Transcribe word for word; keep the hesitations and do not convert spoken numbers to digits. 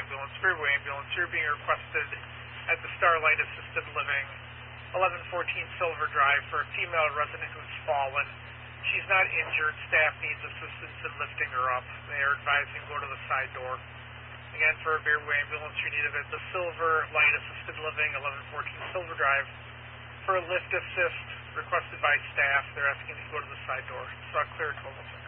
Ambulance, Fairway Ambulance. You're being requested at the Starlight Assisted Living, eleven fourteen Silver Drive, for a female resident who's fallen. She's not injured. Staff needs assistance in lifting her up. They are advising go to the side door. Again, for a Fairway Ambulance, you need it at the Silver Light Assisted Living, eleven fourteen Silver Drive. For a lift assist requested by staff, they're asking you to go to the side door. So clear twelve oh six.